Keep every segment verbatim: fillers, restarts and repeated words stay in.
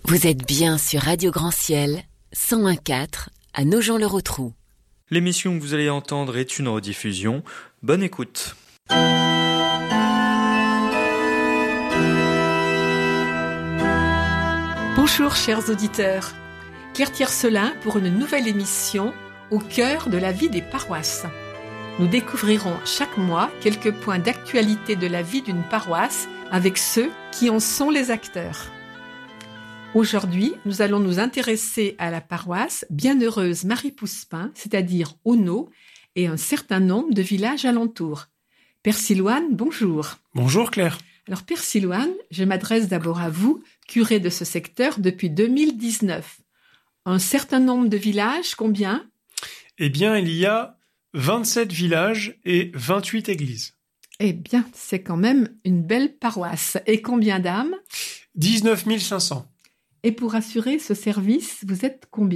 Vous êtes bien sur Radio Grand Ciel, cent un virgule quatre à Nogent-le-Rotrou. L'émission que vous allez entendre est une rediffusion. Bonne écoute. Bonjour chers auditeurs, Claire Tiercelin pour une nouvelle émission au cœur de la vie des paroisses. Nous découvrirons chaque mois quelques points d'actualité de la vie d'une paroisse avec ceux qui en sont les acteurs. Aujourd'hui, nous allons nous intéresser à la paroisse Bienheureuse Marie-Pouspin, c'est-à-dire Auneau, et un certain nombre de villages alentours. Père Silouane, bonjour. Bonjour Claire. Alors Père Silouane, je m'adresse d'abord à vous, curé de ce secteur depuis deux mille dix-neuf. Un certain nombre de villages, combien ? Eh bien, il y a vingt-sept villages et vingt-huit églises. Eh bien, c'est quand même une belle paroisse. Et combien d'âmes ? dix-neuf mille cinq cents. Et pour assurer ce service, vous êtes combien ?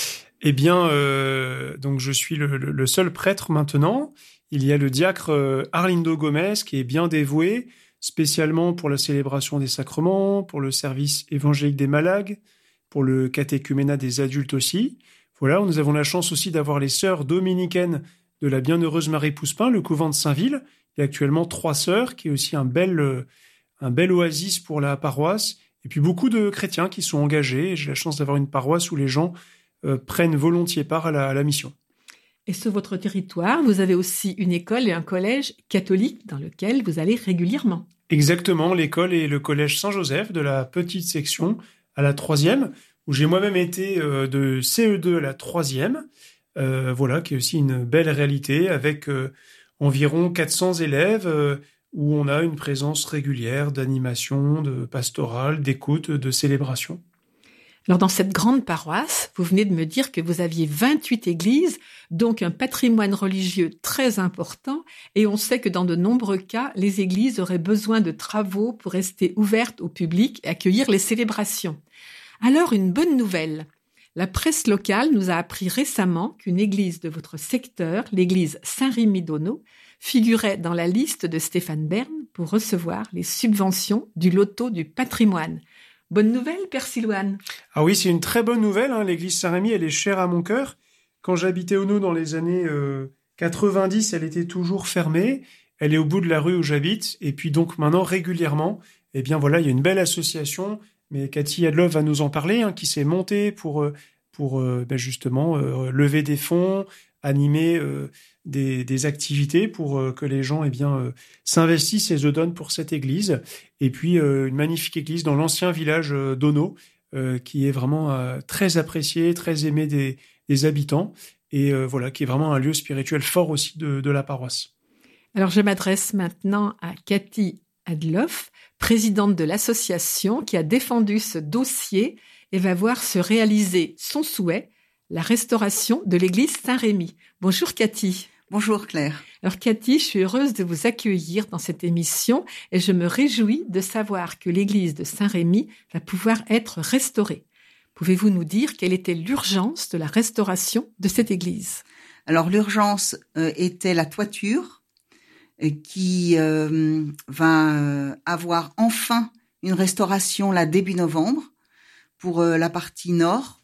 Eh bien, euh, donc je suis le, le, le seul prêtre maintenant. Il y a le diacre euh, Arlindo Gomez qui est bien dévoué, spécialement pour la célébration des sacrements, pour le service évangélique des malades, pour le catéchuménat des adultes aussi. Voilà, nous avons la chance aussi d'avoir les sœurs dominicaines de la Bienheureuse Marie-Pouspin, le couvent de Saint-Ville. Il y a actuellement trois sœurs, qui est aussi un bel, euh, un bel oasis pour la paroisse. Et puis beaucoup de chrétiens qui sont engagés. J'ai la chance d'avoir une paroisse où les gens euh, prennent volontiers part à la, à la mission. Et sur votre territoire, vous avez aussi une école et un collège catholique dans lequel vous allez régulièrement. Exactement, l'école et le collège Saint-Joseph de la petite section à la troisième, où j'ai moi-même été euh, de C E deux à la troisième. Euh, voilà, qui est aussi une belle réalité avec euh, environ quatre cents élèves euh, où on a une présence régulière d'animation, de pastorale, d'écoute, de célébration. Alors dans cette grande paroisse, vous venez de me dire que vous aviez vingt-huit églises, donc un patrimoine religieux très important, et on sait que dans de nombreux cas, les églises auraient besoin de travaux pour rester ouvertes au public et accueillir les célébrations. Alors une bonne nouvelle. La presse locale nous a appris récemment qu'une église de votre secteur, l'église Saint-Rémy d'Auneau, figurait dans la liste de Stéphane Bern pour recevoir les subventions du loto du patrimoine. Bonne nouvelle, Père Silouane. Ah oui, c'est une très bonne nouvelle. Hein. L'église Saint-Rémy, elle est chère à mon cœur. Quand j'habitais Auneau dans les années euh, quatre-vingt-dix, elle était toujours fermée. Elle est au bout de la rue où j'habite. Et puis donc maintenant, régulièrement, eh bien voilà, il y a une belle association. Mais Cathy Adlov va nous en parler, hein, qui s'est montée pour, pour euh, ben justement euh, lever des fonds, animer euh, des, des activités pour euh, que les gens eh bien, euh, s'investissent et se donnent pour cette église. Et puis euh, une magnifique église dans l'ancien village euh, d'Auneau, euh, qui est vraiment euh, très appréciée, très aimée des, des habitants, et euh, voilà, qui est vraiment un lieu spirituel fort aussi de, de la paroisse. Alors je m'adresse maintenant à Cathy Adlov, présidente de l'association qui a défendu ce dossier et va voir se réaliser son souhait, la restauration de l'église Saint-Rémy. Bonjour Cathy. Bonjour Claire. Alors Cathy, je suis heureuse de vous accueillir dans cette émission et je me réjouis de savoir que l'église de Saint-Rémy va pouvoir être restaurée. Pouvez-vous nous dire quelle était l'urgence de la restauration de cette église ? Alors l'urgence euh, était la toiture euh, qui euh, va euh, avoir enfin une restauration là début novembre pour euh, la partie nord.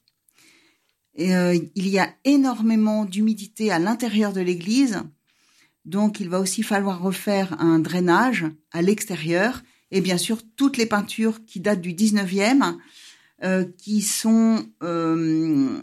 Et, euh, il y a énormément d'humidité à l'intérieur de l'église, donc il va aussi falloir refaire un drainage à l'extérieur et bien sûr toutes les peintures qui datent du dix-neuvième, euh, qui sont euh,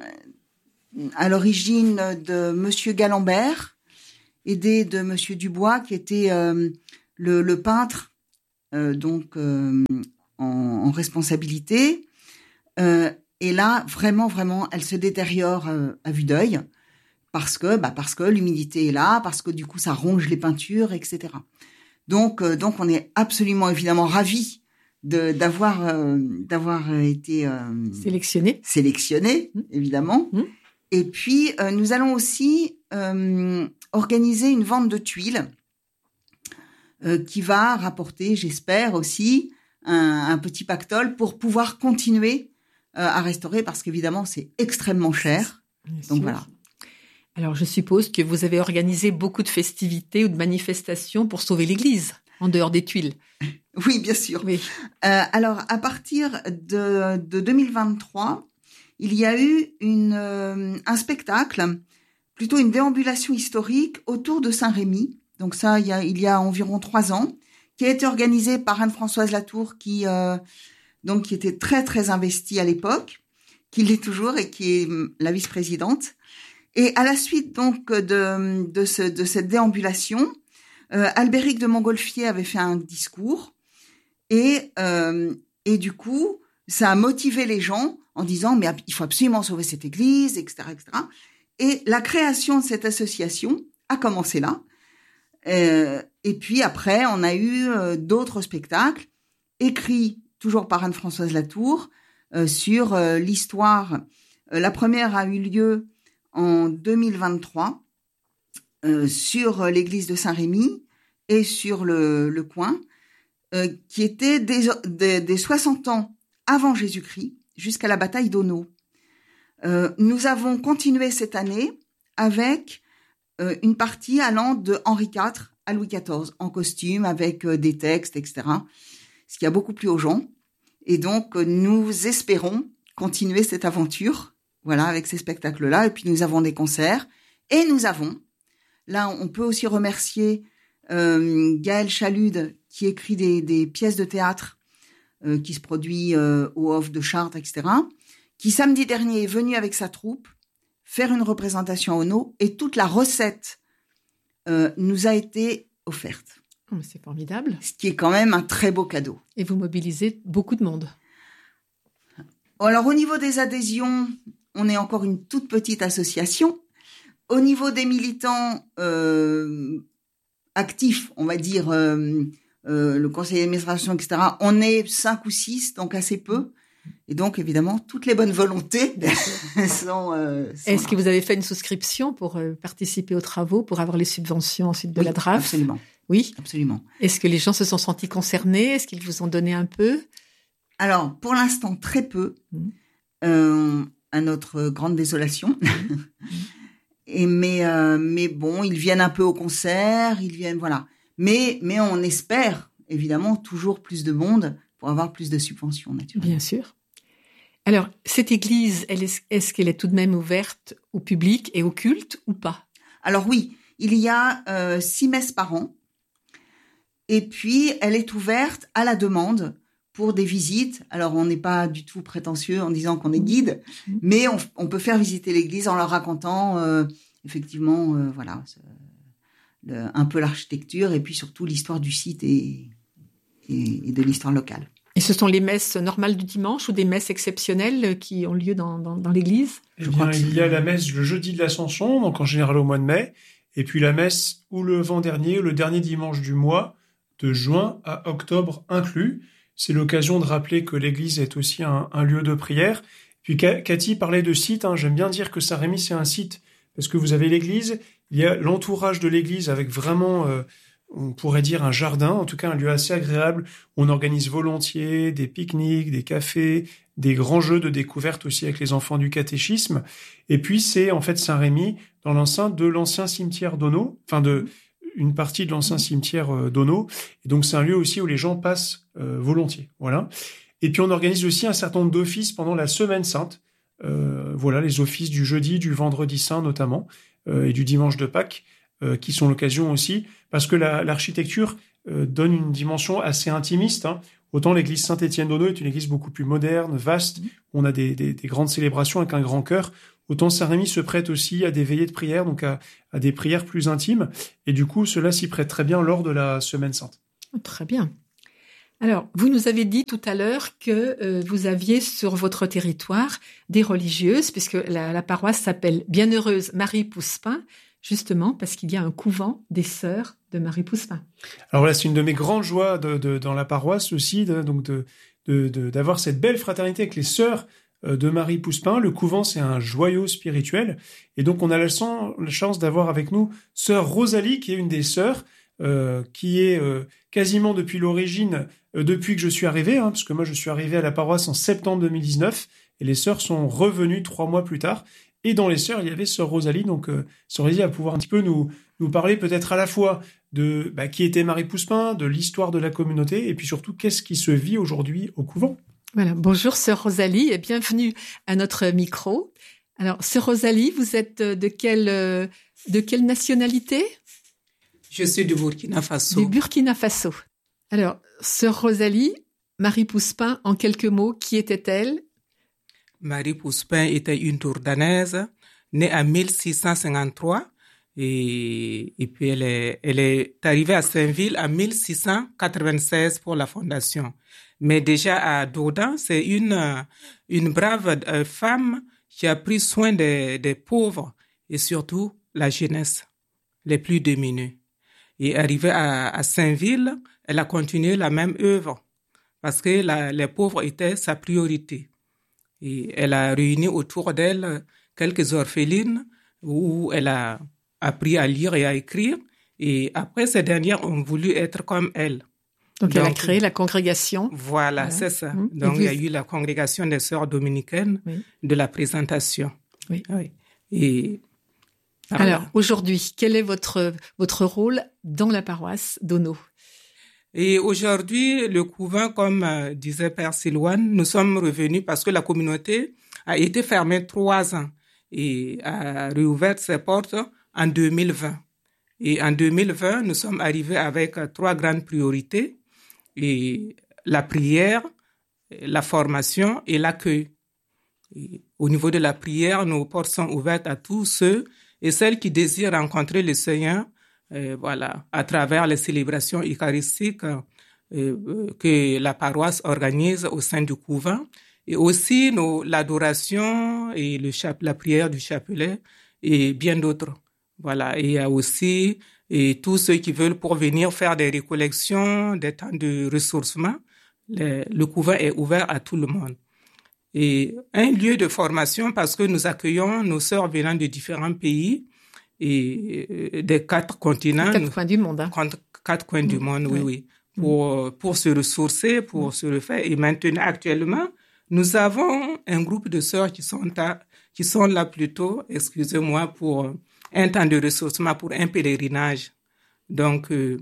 à l'origine de Monsieur Galambert, aidé de Monsieur Dubois, qui était euh, le, le peintre euh, donc euh, en, en responsabilité. Euh, Et là, vraiment, vraiment, elle se détériore euh, à vue d'œil parce que, bah, parce que l'humidité est là, parce que du coup, ça ronge les peintures, et cetera. Donc, euh, donc, on est absolument, évidemment, ravis de d'avoir euh, d'avoir été euh, sélectionné, sélectionné, mmh. évidemment. Mmh. Et puis, euh, nous allons aussi euh, organiser une vente de tuiles euh, qui va rapporter, j'espère aussi, un, un petit pactole pour pouvoir continuer à restaurer parce qu'évidemment, c'est extrêmement cher. Bien Donc sûr. voilà. Alors, je suppose que vous avez organisé beaucoup de festivités ou de manifestations pour sauver l'église, en dehors des tuiles. Oui, bien sûr. Oui. Euh, alors, à partir de, de deux mille vingt-trois, il y a eu une, euh, un spectacle, plutôt une déambulation historique autour de Saint-Rémy. Donc ça, il y a, il y a environ trois ans, qui a été organisé par Anne-Françoise Latour, qui, euh, donc, qui était très, très investie à l'époque, qui l'est toujours et qui est la vice-présidente. Et à la suite, donc, de, de, ce, de cette déambulation, euh, Albéric de Montgolfier avait fait un discours et, euh, et du coup, ça a motivé les gens en disant, mais il faut absolument sauver cette église, et cetera, et cetera. Et la création de cette association a commencé là. Euh, et puis après, on a eu euh, d'autres spectacles écrits toujours par Anne-Françoise Latour euh, sur euh, l'histoire. Euh, la première a eu lieu en deux mille vingt-trois euh, sur l'église de Saint-Rémy et sur le, le coin, euh, qui était des, des, des soixante ans avant Jésus-Christ jusqu'à la bataille d'Auneau. Euh, nous avons continué cette année avec euh, une partie allant de Henri quatre à Louis quatorze, en costume, avec euh, des textes, et cetera, ce qui a beaucoup plu aux gens. Et donc, euh, nous espérons continuer cette aventure, voilà, avec ces spectacles-là. Et puis, nous avons des concerts. Et nous avons, là, on peut aussi remercier euh, Gaël Chalude, qui écrit des, des pièces de théâtre, euh, qui se produit euh, au Off de Chartres, et cetera, qui, samedi dernier, est venu avec sa troupe faire une représentation à Auneau, et toute la recette euh, nous a été offerte. Oh, c'est formidable. Ce qui est quand même un très beau cadeau. Et vous mobilisez beaucoup de monde. Alors, au niveau des adhésions, on est encore une toute petite association. Au niveau des militants euh, actifs, on va dire, euh, euh, le conseil d'administration, et cetera, on est cinq ou six, donc assez peu. Et donc, évidemment, toutes les bonnes volontés sont, euh, sont Est-ce là. que vous avez fait une souscription pour euh, participer aux travaux, pour avoir les subventions ensuite de Oui, la D R A F? Absolument. Oui. Absolument. Est-ce que les gens se sont sentis concernés? Est-ce qu'ils vous ont donné un peu? Alors, pour l'instant, très peu, mmh. euh, à notre grande désolation. Mmh. Et mais, euh, mais bon, ils viennent un peu au concert, ils viennent, voilà. Mais, mais on espère, évidemment, toujours plus de monde pour avoir plus de subventions, naturellement. Bien sûr. Alors, cette église, elle est, est-ce qu'elle est tout de même ouverte au public et au culte ou pas? Alors oui, il y a euh, six messes par an. Et puis, elle est ouverte à la demande pour des visites. Alors, on n'est pas du tout prétentieux en disant qu'on est guide, mmh. mais on, on peut faire visiter l'église en leur racontant, euh, effectivement, euh, voilà, le, un peu l'architecture et puis surtout l'histoire du site et, et, et de l'histoire locale. Et ce sont les messes normales du dimanche ou des messes exceptionnelles qui ont lieu dans, dans, dans l'église? Eh bien, il y a la messe le jeudi de l'Ascension, donc en général au mois de mai, et puis la messe ou le vent dernier, ou le dernier dimanche du mois, de juin à octobre inclus. C'est l'occasion de rappeler que l'église est aussi un, un lieu de prière. Puis Cathy parlait de site, hein, j'aime bien dire que Saint-Rémy c'est un site, parce que vous avez l'église, il y a l'entourage de l'église avec vraiment... Euh, on pourrait dire un jardin, en tout cas un lieu assez agréable. On organise volontiers des pique-niques, des cafés, des grands jeux de découverte aussi avec les enfants du catéchisme. Et puis c'est en fait Saint-Rémy dans l'enceinte de l'ancien cimetière d'Auneau, enfin de une partie de l'ancien cimetière d'Auneau. Et donc c'est un lieu aussi où les gens passent euh, volontiers. Voilà. Et puis on organise aussi un certain nombre d'offices pendant la Semaine Sainte. Euh, voilà, les offices du jeudi, du vendredi saint notamment, euh, et du dimanche de Pâques. Euh, qui sont l'occasion aussi, parce que la, l'architecture euh, donne une dimension assez intimiste. Hein. Autant l'église Saint-Étienne d'Auneau est une église beaucoup plus moderne, vaste, où on a des, des, des grandes célébrations avec un grand chœur, autant Saint-Rémy se prête aussi à des veillées de prière, donc à, à des prières plus intimes, et du coup, cela s'y prête très bien lors de la Semaine Sainte. Très bien. Alors, vous nous avez dit tout à l'heure que euh, vous aviez sur votre territoire des religieuses, puisque la, la paroisse s'appelle Bienheureuse Marie Pouspin, justement parce qu'il y a un couvent des sœurs de Marie Pouspin. Alors là, c'est une de mes grandes joies de, de, dans la paroisse aussi, de, donc de, de, de, d'avoir cette belle fraternité avec les sœurs de Marie Pouspin. Le couvent, c'est un joyau spirituel. Et donc, on a la, la chance d'avoir avec nous sœur Rosalie, qui est une des sœurs, euh, qui est euh, quasiment depuis l'origine, euh, depuis que je suis arrivé, hein, parce que moi, je suis arrivé à la paroisse en septembre deux mille dix-neuf, et les sœurs sont revenues trois mois plus tard. Et dans les sœurs, il y avait sœur Rosalie, donc euh, sœur Rosalie va pouvoir un petit peu nous, nous parler peut-être à la fois de bah, qui était Marie Pouspin, de l'histoire de la communauté, et puis surtout, qu'est-ce qui se vit aujourd'hui au couvent. Voilà. Bonjour, sœur Rosalie, et bienvenue à notre micro. Alors, sœur Rosalie, vous êtes de quelle, de quelle nationalité? Je suis du Burkina Faso. Du Burkina Faso. Alors, sœur Rosalie, Marie Pouspin, en quelques mots, qui était-elle? Marie Pouspin était une Tourdanaise, née en mille six cent cinquante-trois, et, et puis elle est, elle est arrivée à Saint-Ville en mille six cent quatre-vingt-seize pour la fondation. Mais déjà à Dourdan, c'est une, une brave femme qui a pris soin des, des pauvres et surtout la jeunesse, les plus démunis. Et arrivée à, à Saint-Ville, elle a continué la même œuvre parce que la, les pauvres étaient sa priorité. Et elle a réuni autour d'elle quelques orphelines où elle a appris à lire et à écrire. Et après, ces dernières ont voulu être comme elle. Donc, Donc elle a créé la congrégation. Voilà, voilà. C'est ça. Mmh. Donc, vous... il y a eu la congrégation des sœurs dominicaines oui. de la présentation. Oui. oui. Et alors, là. Aujourd'hui, quel est votre, votre rôle dans la paroisse d'Ono? Et aujourd'hui, le couvent, comme euh, disait Père Silouane, nous sommes revenus parce que la communauté a été fermée trois ans et a réouvert ses portes en deux mille vingt. Et en deux mille vingt, nous sommes arrivés avec euh, trois grandes priorités, et la prière, la formation et l'accueil. Et au niveau de la prière, nos portes sont ouvertes à tous ceux et celles qui désirent rencontrer le Seigneur, euh, voilà, à travers les célébrations eucharistiques euh, que la paroisse organise au sein du couvent, et aussi nos, l'adoration et le chap, la prière du chapelet et bien d'autres. Voilà, et il y a aussi et tous ceux qui veulent pour venir faire des récollections, des temps de ressourcement. Le, le couvent est ouvert à tout le monde. Et un lieu de formation parce que nous accueillons nos sœurs venant de différents pays et des quatre continents. Quatre coins du monde. Hein. Quatre coins mmh. du monde, oui, oui. oui. Mmh. Pour, pour se ressourcer, pour mmh. se refaire. Et maintenant, actuellement, nous avons un groupe de sœurs qui sont, à, qui sont là plutôt, excusez-moi, pour un temps de ressourcement, pour un pèlerinage. Donc, euh,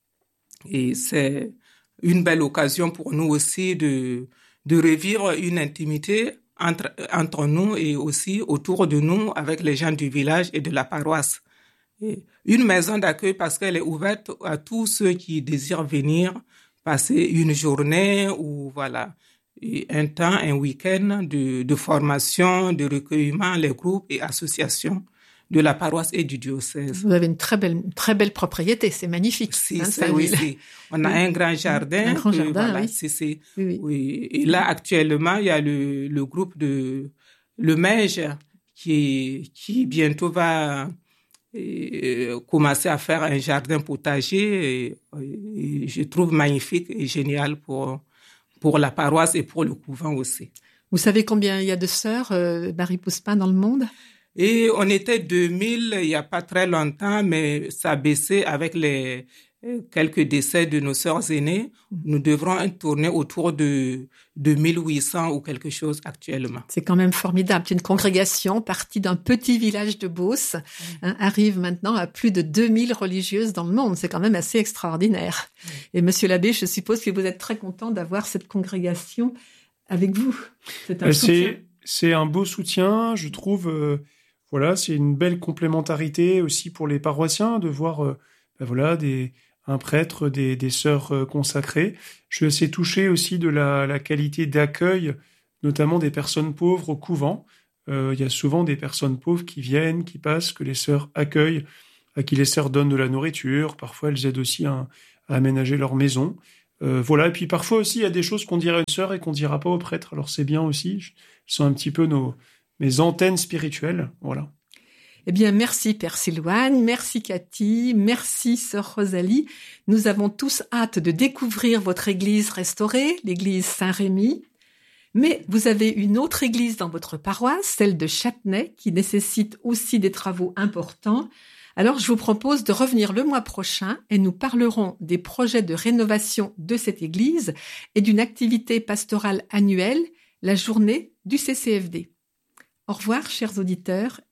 et c'est une belle occasion pour nous aussi de, de revivre une intimité entre, entre nous et aussi autour de nous avec les gens du village et de la paroisse. Et une maison d'accueil parce qu'elle est ouverte à tous ceux qui désirent venir passer une journée ou voilà, un temps, un week-end de, de formation, de recueillement, les groupes et associations de la paroisse et du diocèse. Vous avez une très belle, très belle propriété, c'est magnifique. Si, hein, c'est, oui, si. On a oui. un grand jardin. Un grand jardin, que, voilà, oui. C'est, c'est, oui, oui. oui. Et là, actuellement, il y a le, le groupe de, le Mège qui, qui bientôt va euh, commencer à faire un jardin potager et, et je trouve magnifique et génial pour, pour la paroisse et pour le couvent aussi. Vous savez combien il y a de sœurs, euh, Marie Pouspin, dans le monde? Et on était deux mille il n'y a pas très longtemps, mais ça a baissé avec les quelques décès de nos sœurs aînées. Nous devrons tourner autour de deux mille huit cents ou quelque chose actuellement. C'est quand même formidable. Une congrégation partie d'un petit village de Beauce hein, arrive maintenant à plus de deux mille religieuses dans le monde. C'est quand même assez extraordinaire. Et monsieur l'abbé, je suppose que vous êtes très content d'avoir cette congrégation avec vous. C'est un soutien. C'est, c'est un beau soutien, je trouve... Euh... Voilà, c'est une belle complémentarité aussi pour les paroissiens de voir euh, ben voilà, des, un prêtre, des, des sœurs euh, consacrées. Je suis assez touché aussi de la, la qualité d'accueil, notamment des personnes pauvres au couvent. Euh, il y a souvent des personnes pauvres qui viennent, qui passent, que les sœurs accueillent, à qui les sœurs donnent de la nourriture. Parfois, elles aident aussi à, à aménager leur maison. Euh, voilà, et puis parfois aussi, il y a des choses qu'on dirait à une sœur et qu'on dira pas au prêtre. Alors c'est bien aussi, ce sont un petit peu nos... mes antennes spirituelles, voilà. Eh bien, merci Père Silouane, merci Cathy, merci Sœur Rosalie. Nous avons tous hâte de découvrir votre église restaurée, l'église Saint-Rémy. Mais vous avez une autre église dans votre paroisse, celle de Châtenay, qui nécessite aussi des travaux importants. Alors, je vous propose de revenir le mois prochain et nous parlerons des projets de rénovation de cette église et d'une activité pastorale annuelle, la journée du C C F D. Au revoir, chers auditeurs,